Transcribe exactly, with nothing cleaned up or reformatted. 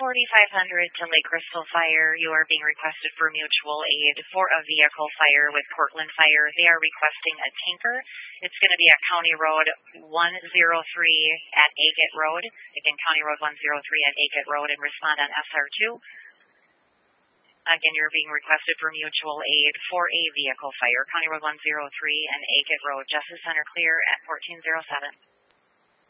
forty-five hundred to Lake Crystal Fire. You are being requested for mutual aid for a vehicle fire with Portland Fire. They are requesting a tanker. It's going to be at County Road one oh three at Agate Road. Again, County Road one oh three at Agate Road, and respond on S R two. Again, you're being requested for mutual aid for a vehicle fire. County Road one oh three and Agate Road. Justice Center clear at fourteen oh seven.